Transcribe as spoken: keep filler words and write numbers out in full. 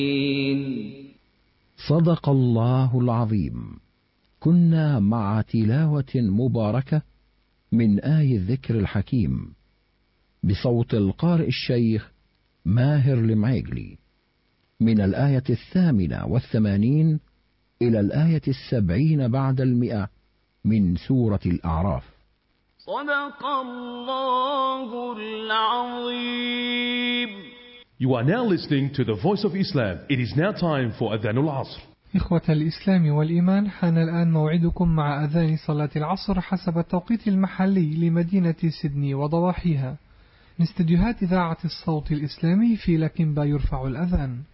صدق الله العظيم. كنا مع تلاوة مباركة من آي الذكر الحكيم بصوت القارئ الشيخ ماهر المعيقلي من الآية الثامنة والثمانين إلى الآية السبعين بعد المئة من سورة الأعراف. صدق الله العظيم. You are now listening to the Voice of Islam. It is now time for Adhan al-Asr. إخوة الإسلام والإيمان، حان الآن موعدكم مع أذان صلاة العصر حسب التوقيت المحلي لمدينة سيدني وضواحيها من استديوهات إذاعة الصوت الإسلامي في لكنبا. يرفع الأذان.